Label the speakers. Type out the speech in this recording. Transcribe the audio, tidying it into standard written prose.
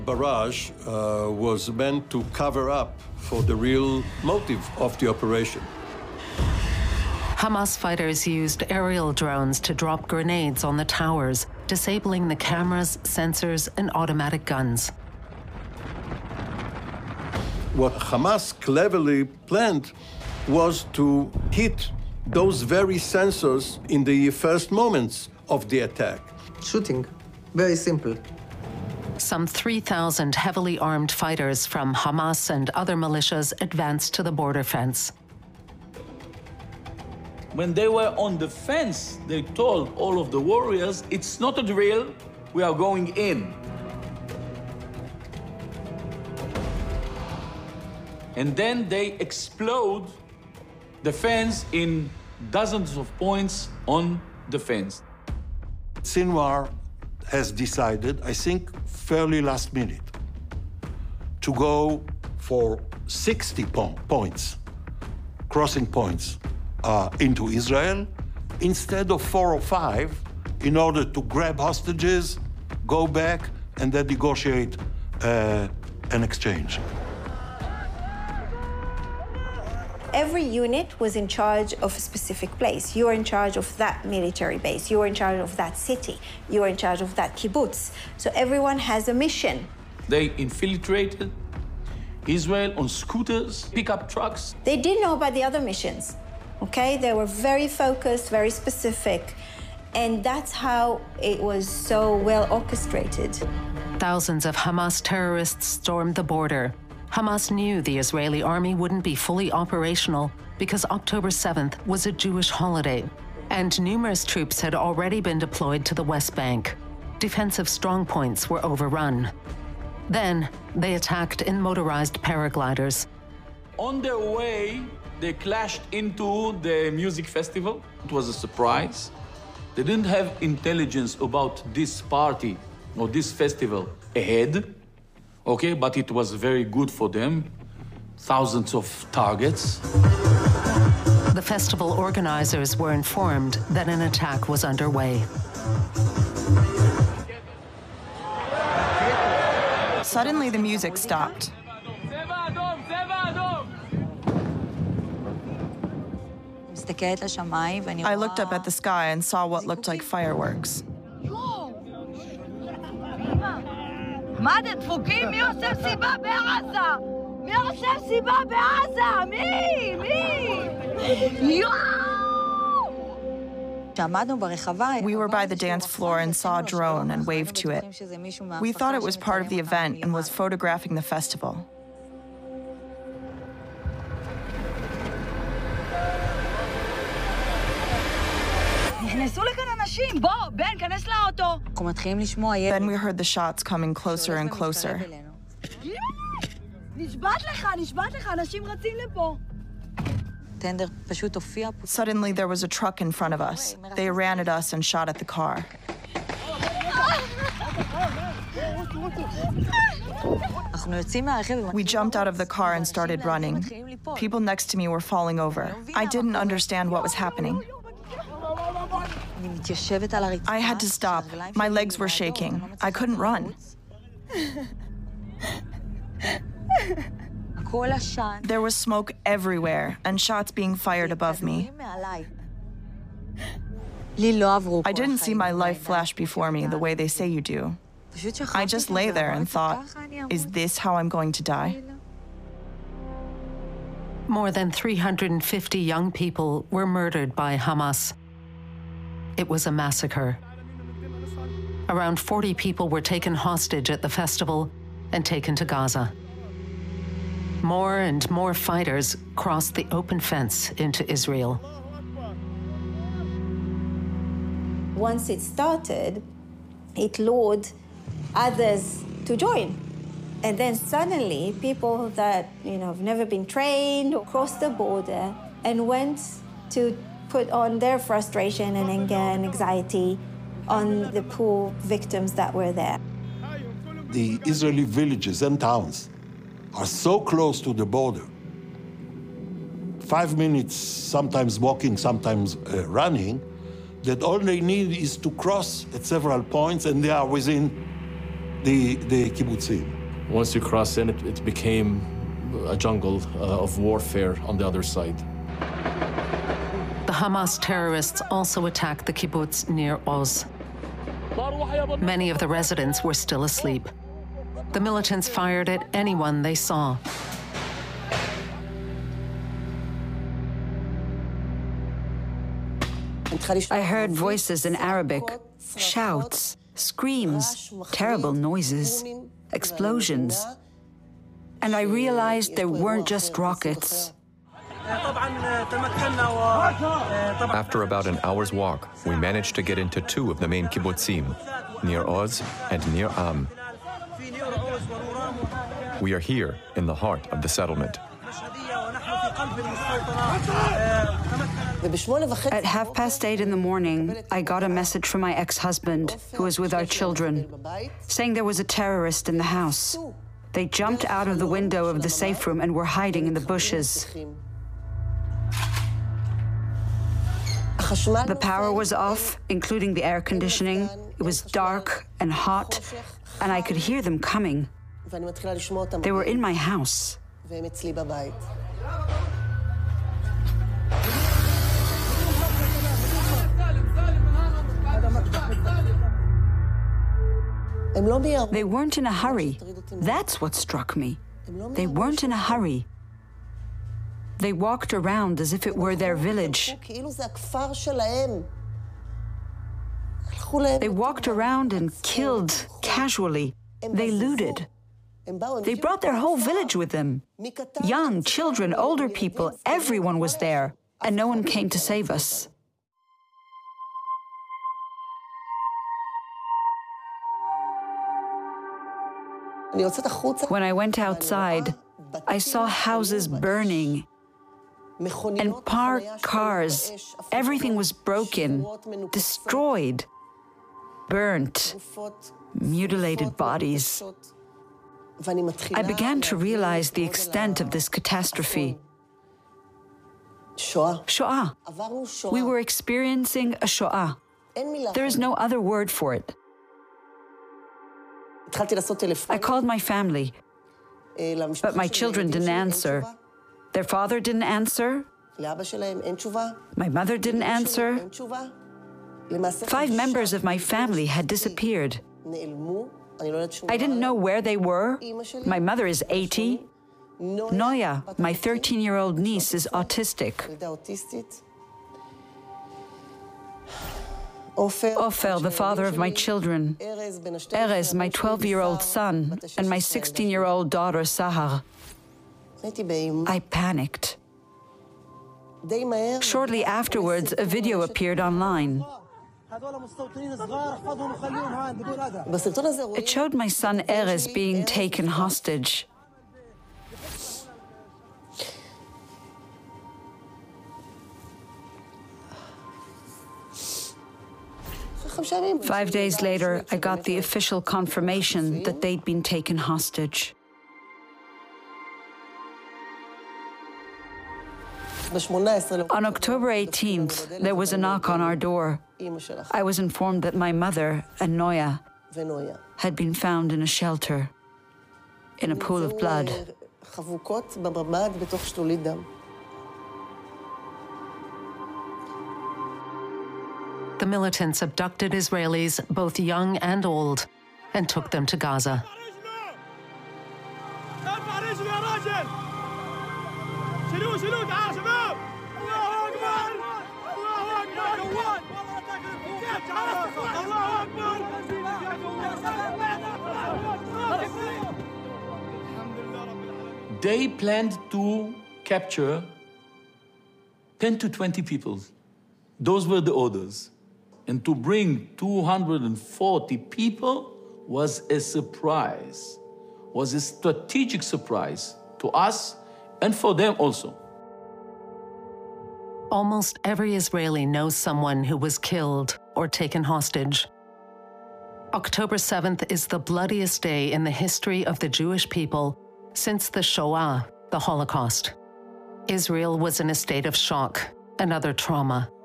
Speaker 1: Barrage was meant to cover up for the real motive of the operation.
Speaker 2: Hamas fighters used aerial drones to drop grenades on the towers, disabling the cameras, sensors, and automatic guns.
Speaker 1: What Hamas cleverly planned was to hit those very sensors in the first moments of the attack.
Speaker 3: Shooting, very simple.
Speaker 2: Some 3,000 heavily armed fighters from Hamas and other militias advanced to the border fence.
Speaker 4: When they were on the fence, they told all of the warriors, it's not a drill, we are going in. And then they explode the fence in dozens of points on the fence.
Speaker 5: Sinwar has decided, I think fairly last minute, to go for 60 points, crossing points, into Israel, instead of 4 or 5, in order to grab hostages, go back, and then negotiate an exchange.
Speaker 6: Every unit was in charge of a specific place. You are in charge of that military base. You are in charge of that city. You are in charge of that kibbutz. So everyone has a mission.
Speaker 4: They infiltrated Israel on scooters, pickup trucks.
Speaker 6: They didn't know about the other missions, okay? They were very focused, very specific. And that's how it was so well orchestrated.
Speaker 2: Thousands of Hamas terrorists stormed the border. Hamas knew the Israeli army wouldn't be fully operational because October 7th was a Jewish holiday, and numerous troops had already been deployed to the West Bank. Defensive strongpoints were overrun. Then they attacked in motorized paragliders.
Speaker 4: On their way, they clashed into the music festival. It was a surprise. They didn't have intelligence about this party or this festival ahead. Okay, but it was very good for them. Thousands of targets.
Speaker 2: The festival organizers were informed that an attack was underway.
Speaker 7: Suddenly, the music stopped. I looked up at the sky and saw what looked like fireworks.
Speaker 8: מה אתם דפוקים? מי עושה סיבה בעזה? מי עושה סיבה בעזה? מי?
Speaker 7: We were by the dance floor and saw a drone and waved to it. We thought it was part of the event and was photographing the festival.
Speaker 8: נכנסו לכאן אנשים, בוא, בן, כנס לאוטו.
Speaker 7: Then we heard the shots coming closer and closer.
Speaker 8: נשבעת לך, אנשים רצים לפה.
Speaker 7: Suddenly, there was a truck in front of us. They ran at us and shot at the car. We jumped out of the car and started running. People next to me were falling over. I didn't understand what was happening. I had to stop. My legs were shaking. I couldn't run. There was smoke everywhere and shots being fired above me. I didn't see my life flash before me the way they say you do. I just lay there and thought, is this how I'm going to die?
Speaker 2: More than 350 young people were murdered by Hamas. It was a massacre. Around 40 people were taken hostage at the festival and taken to Gaza. More and more fighters crossed the open fence into Israel.
Speaker 6: Once it started, it lured others to join. And then suddenly, people that have never been trained crossed the border and went to put on their frustration and anger and anxiety on the poor victims that were there.
Speaker 5: The Israeli villages and towns are so close to the border. 5 minutes, sometimes walking, sometimes running, that all they need is to cross at several points, and they are within the kibbutzim.
Speaker 9: Once you cross in, it became a jungle of warfare on the other side.
Speaker 2: The Hamas terrorists also attacked the kibbutz near Oz. Many of the residents were still asleep. The militants fired at anyone they saw.
Speaker 10: I heard voices in Arabic, shouts, screams, terrible noises, explosions. And I realized there weren't just rockets.
Speaker 11: After about an hour's walk, we managed to get into two of the main kibbutzim, near Oz and near Am. We are here in the heart of the settlement.
Speaker 10: At 8:30 in the morning, I got a message from my ex-husband, who was with our children, saying there was a terrorist in the house. They jumped out of the window of the safe room and were hiding in the bushes. The power was off, including the air conditioning. It was dark and hot, and I could hear them coming. They were in my house. They weren't in a hurry. That's what struck me. They weren't in a hurry. They walked around as if it were their village. They walked around and killed casually. They looted. They brought their whole village with them. Young, children, older people, everyone was there, and no one came to save us. When I went outside, I saw houses burning and parked cars. Everything was broken, destroyed, burnt, mutilated bodies. I began to realize the extent of this catastrophe. Shoah. We were experiencing a Shoah. There is no other word for it. I called my family, but my children didn't answer. Their father didn't answer. My mother didn't answer. 5 members of my family had disappeared. I didn't know where they were. My mother is 80. Noya, my 13-year-old niece, is autistic. Ofer, the father of my children. Erez, my 12-year-old son, and my 16-year-old daughter, Sahar. I panicked. Shortly afterwards, a video appeared online. It showed my son Erez being taken hostage. Five days later, I got the official confirmation that they'd been taken hostage. On October 18th, there was a knock on our door. I was informed that my mother and Noya had been found in a shelter, in a pool of blood.
Speaker 2: The militants abducted Israelis, both young and old, and took them to Gaza.
Speaker 4: They planned to capture 10 to 20 people. Those were the orders. And to bring 240 people was a surprise, was a strategic surprise to us and for them also.
Speaker 2: Almost every Israeli knows someone who was killed or taken hostage. October 7th is the bloodiest day in the history of the Jewish people since the Shoah, the Holocaust. Israel was in a state of shock and other trauma.